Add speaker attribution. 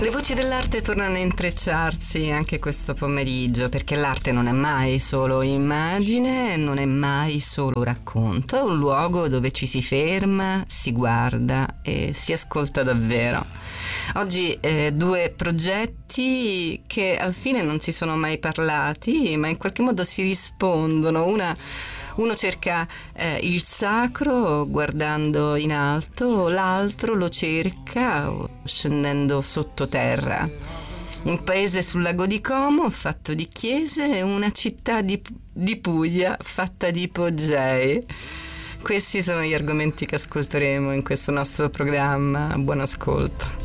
Speaker 1: Le voci dell'arte tornano a intrecciarsi anche questo pomeriggio, perché l'arte non è mai solo immagine, non è mai solo racconto, è un luogo dove ci si ferma, si guarda e si ascolta davvero. Oggi due progetti che al fine non si sono mai parlati, ma in qualche modo si rispondono. Uno cerca il sacro guardando in alto, l'altro lo cerca scendendo sottoterra. Un paese sul lago di Como fatto di chiese e una città di Puglia fatta di ipogei. Questi sono gli argomenti che ascolteremo in questo nostro programma. Buon ascolto.